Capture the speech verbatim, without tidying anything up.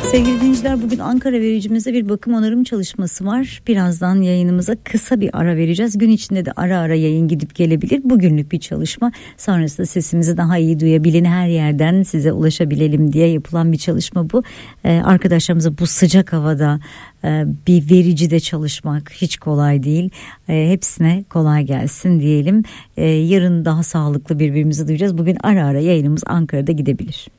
Sevgili dinleyiciler, bugün Ankara vericimizde bir bakım onarım çalışması var. Birazdan yayınımıza kısa bir ara vereceğiz. Gün içinde de ara ara yayın gidip gelebilir. Bugünlük bir çalışma. Sonrasında sesimizi daha iyi duyabilin, her yerden size ulaşabilelim diye yapılan bir çalışma bu. Ee, arkadaşlarımıza bu sıcak havada e, bir vericide çalışmak hiç kolay değil. E, hepsine kolay gelsin diyelim. E, yarın daha sağlıklı birbirimizi duyacağız. Bugün ara ara yayınımız Ankara'da gidebilir.